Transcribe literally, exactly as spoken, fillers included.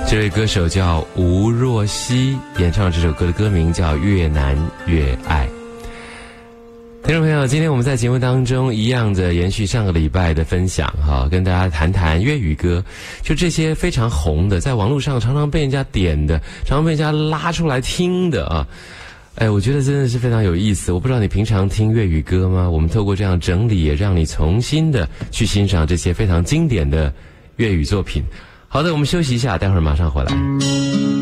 这位歌手叫吴若希，演唱这首歌的歌名叫《越难越爱》。听众朋友，今天我们在节目当中一样的延续上个礼拜的分享哈，跟大家谈谈粤语歌，就这些非常红的，在网络上常常被人家点的，常常被人家拉出来听的啊。哎，我觉得真的是非常有意思。我不知道你平常听粤语歌吗？我们透过这样整理，也让你重新的去欣赏这些非常经典的粤语作品。好的，我们休息一下，待会儿马上回来。